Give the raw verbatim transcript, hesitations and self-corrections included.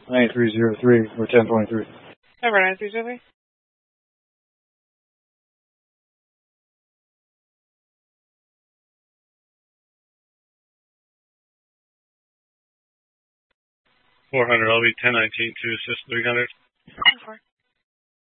nine three zero three or ten twenty-three. Number nine three zero three. four hundred, I'll be ten nineteen to assist three hundred. Four.